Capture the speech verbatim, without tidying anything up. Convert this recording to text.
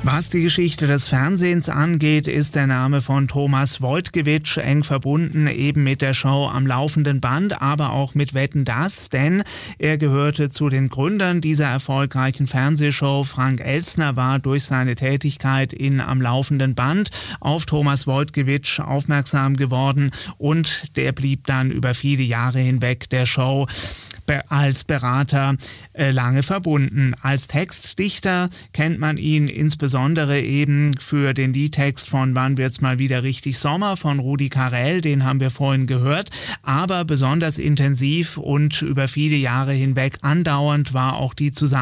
Was die Geschichte des Fernsehens angeht, ist der Name von Thomas Wojtkiewicz eng verbunden eben mit der Show am laufenden Band, aber auch mit Wetten, dass, denn er gehörte zu den Gründern dieser erfolgreichen Fernsehshow. Frank Elstner war durch seine Tätigkeit in Am laufenden Band auf Thomas Wojtkiewicz aufmerksam geworden und der blieb dann über viele Jahre hinweg der Show als Berater äh, lange verbunden. Als Textdichter kennt man ihn insbesondere eben für den Liedtext von Wann wird's mal wieder richtig Sommer von Rudi Carrell, den haben wir vorhin gehört, aber besonders intensiv und über viele Jahre hinweg andauernd war auch die Zusammenarbeit